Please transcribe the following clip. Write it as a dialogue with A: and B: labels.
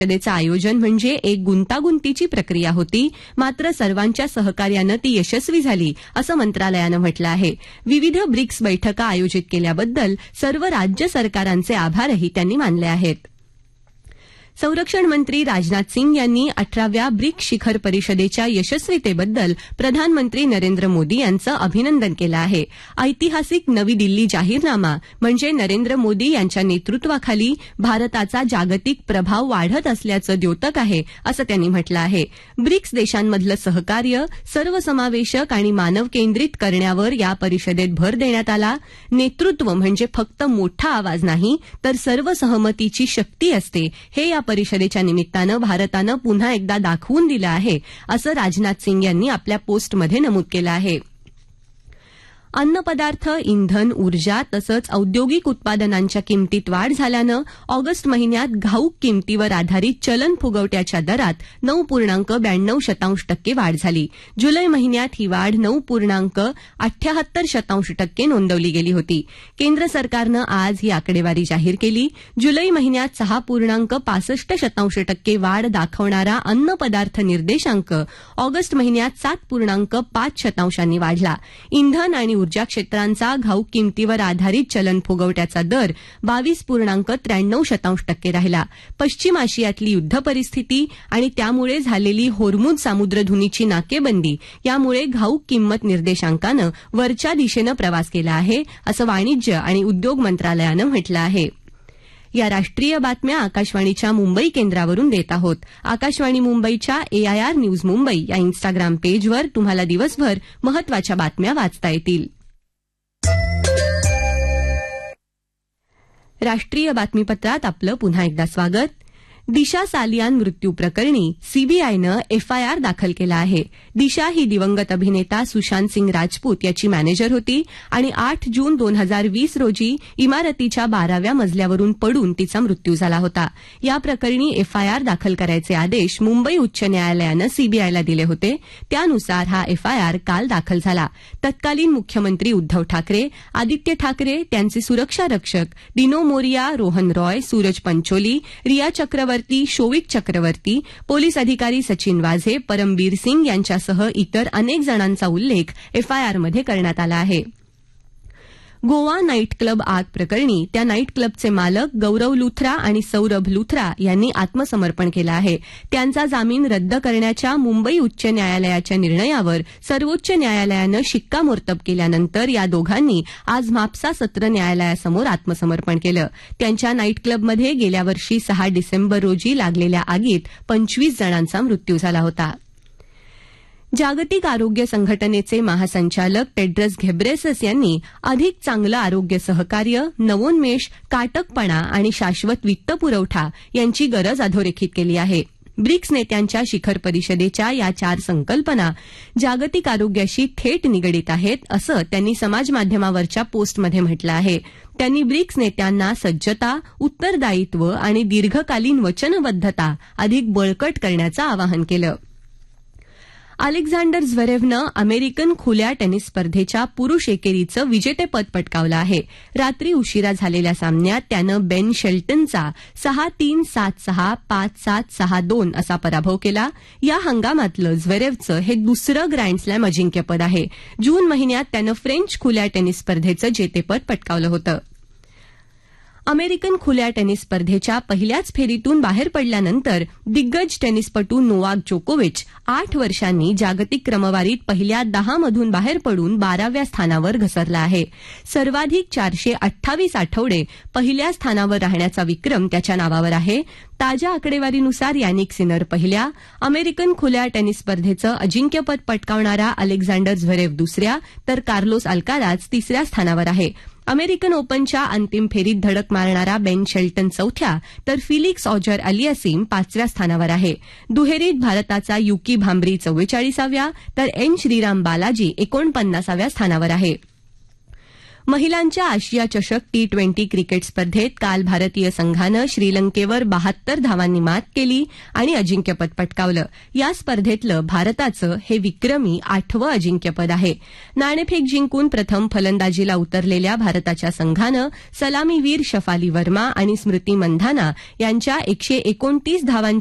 A: परिषदेचं आयोजन म्हणजे एक गुंतागुंतीची प्रक्रिया होती, मात्र सर्वांच्या सहकार्यानं ती यशस्वी झाली, असं मंत्रालयानं म्हटलं आहे. विविध ब्रिक्स बैठका आयोजित केल्याबद्दल सर्व राज्य सरकारांचे आभारही त्यांनी मानले आहेत. संरक्षण मंत्री राजनाथ सिंग यांनी 18व्या ब्रिक्स शिखर परिषदेच्या यशस्वीतेबद्दल प्रधानमंत्री नरेंद्र मोदी यांचं अभिनंदन केलं आहे. ऐतिहासिक नवी दिल्ली जाहीरनामा म्हणजे नरेंद्र मोदी यांच्या नेतृत्वाखाली भारताचा जागतिक प्रभाव वाढत असल्याचं द्योतक आहे, असं त्यांनी म्हटलं आहे. ब्रिक्स देशांमधलं सहकार्य सर्वसमावेशक आणि मानव केंद्रित करण्यावर या परिषदेत भर देण्यात आला. नेतृत्व म्हणजे फक्त मोठा आवाज नाही, तर सर्वसहमतीची शक्ती असते, हे या परिषदेच्या निमित्तानं भारतानं पुन्हा एकदा दाखवून दिलं आहे, असं राजनाथ सिंग यांनी आपल्या पोस्टमध्ये नमूद केलं आहे. अन्नपदार्थ, इंधन, ऊर्जा तसंच औद्योगिक उत्पादनांच्या किमतीत वाढ झाल्यानं ऑगस्ट महिन्यात घाऊक किमतीवर आधारित चलन फुगवट्याच्या दरात 9.92% वाढ झाली. जुलै महिन्यात ही वाढ 9.78% नोंदवली गेली होती. केंद्र सरकारनं आज ही आकडेवारी जाहीर केली. जुलै महिन्यात 6.65% वाढ दाखवणारा अन्नपदार्थ निर्देशांक ऑगस्ट महिन्यात 7.5% वाढला. इंधन आणि ऊर्जा क्षेत्रांचा घाऊक किमतीवर आधारित चलन फुगवट्याचा दर 22.93% राहिला. पश्चिम आशियातली युद्ध परिस्थिती आणि त्यामुळे झालेली होर्मुझ सामुद्रधुनीची नाकेबंदी यामुळे घाऊक किंमत निर्देशांकानं वरच्या दिशेनं प्रवास केला आहे, असं वाणिज्य आणि उद्योग मंत्रालयानं म्हटलं आहे. या राष्ट्रीय बातम्या आकाशवाणीच्या मुंबई केंद्रावरून देत आहोत. आकाशवाणी मुंबईच्या AIR न्यूज मुंबई या इन्स्टाग्राम पेजवर तुम्हाला दिवसभर महत्वाच्या बातम्या वाचता येतील. राष्ट्रीय बातमीपत्रात आपलं पुन्हा एकदा स्वागत. दिशा सालियान मृत्यू प्रकरणी सीबीआयनं FIR दाखल केला आहे. दिशा ही दिवंगत अभिनेता सुशांत सिंग राजपूत याची मॅनेजर होती आणि 8 जून 2020 रोजी इमारतीच्या 12व्या मजल्यावरून पडून तिचा मृत्यू झाला होता. या प्रकरणी FIR दाखल करायचे आदेश मुंबई उच्च न्यायालयानं सीबीआयला दिले होते. त्यानुसार हा FIR काल दाखल झाला. तत्कालीन मुख्यमंत्री उद्धव ठाकरे, आदित्य ठाकरे, त्यांचे सुरक्षा रक्षक दिनो मोरिया, रोहन रॉय, सूरज पंचोली, रिया चक्रवर्ती, शोविक चक्रवर्ती, पोलीस अधिकारी सचिन वाझे, परमबीर सिंग यांच्यासह इतर अनेक जणांचा उल्लेख FIRमध्ये करण्यात आला आहे. गोवा नाईट क्लब आग प्रकरणी त्या नाईट क्लबचे मालक गौरव लुथरा आणि सौरभ लुथरा यांनी आत्मसमर्पण केलं आहे. त्यांचा जामीन रद्द करण्याच्या मुंबई उच्च न्यायालयाच्या निर्णयावर सर्वोच्च न्यायालयानं शिक्कामोर्तब केल्यानंतर या दोघांनी आज म्हापसा सत्र न्यायालयासमोर आत्मसमर्पण केलं. त्यांच्या नाईट क्लबमध्ये गेल्या वर्षी 6 डिसेंबर रोजी लागलेल्या आगीत 25 जणांचा मृत्यू झाला होता. जागतिक आरोग्य संघटनेचे महासंचालक टेड्रस घेब्रेसस यांनी अधिक चांगलं आरोग्य सहकार्य, नवोन्मेष, काटकपणा आणि शाश्वत वित्तपुरवठा यांची गरज अधोरेखित केली आहे. ब्रिक्स नेत्यांच्या शिखर परिषदेच्या या 4 संकल्पना जागतिक आरोग्याशी थेट निगडीत आहेत, असं त्यांनी समाजमाध्यमावरच्या पोस्टमध्ये म्हटलं आहे. त्यांनी ब्रिक्स नेत्यांना सज्जता, उत्तरदायित्व आणि दीर्घकालीन वचनबद्धता अधिक बळकट करण्याचं आवाहन केलं. अलेक्झांडर झ्वेरेवनं अमेरिकन खुल्या टेनिस स्पर्धेच्या पुरुष एकेरीचं विजेतेपद पटकावलं आहे. रात्री उशिरा झालेल्या सामन्यात त्यानं बेन शेल्टनचा 6-3, 7-6, 5-7, 6-2 असा पराभव केला. या हंगामातलं झ्वेरेवचं हे दुसरं ग्रँडस्लॅम अजिंक्यपद आहे. जून महिन्यात त्यानं फ्रेंच खुल्या टेनिस स्पर्धेचं जेतेपद पटकावलं होतं. अमेरिकन खुल्या टेनिस स्पर्धेच्या पहिल्याच फेरीतून बाहेर पडल्यानंतर दिग्गज टेनिसपटू नोवाक जोकोविच 8 वर्षांनी जागतिक क्रमवारीत पहिल्या 10 मधून बाहेर पडून 12व्या स्थानावर घसरला आहे. सर्वाधिक 428 आठवडे पहिल्या स्थानावर राहण्याचा विक्रम त्याच्या नावावर आहे. ताज्या आकडेवारीनुसार यानिक सिनर पहिल्या, अमेरिकन खुल्या टेनिस स्पर्धेचं अजिंक्यपद पटकावणारा अलेक्झांडर झ्वेरेव दुसऱ्या, तर कार्लोस अल्काराज 3ऱ्या स्थानावर आहे. अमेरिकन ओपनच्या अंतिम फेरीत धडक मारणारा बेन शेल्टन 4थ्या, तर फिलिक्स ऑजर अलियासीम 5व्या स्थानावर आहे. दुहेरीत भारताचा युकी भांबरी 44व्या, तर एन श्रीराम बालाजी 49व्या स्थानावर आहे. महिलांच्या आशिया चषक T20 क्रिकेट स्पर्धेत काल भारतीय संघानं श्रीलंकेवर 72 धावांनी मात केली आणि अजिंक्यपद पटकावलं. या स्पर्धेतलं भारताचं हे विक्रमी 8वं अजिंक्यपद आहे. नाणेफेक जिंकून प्रथम फलंदाजीला उतरलेल्या भारताच्या संघानं सलामीवीर शफाली वर्मा आणि स्मृती मंधाना यांच्या 129 धावांच्या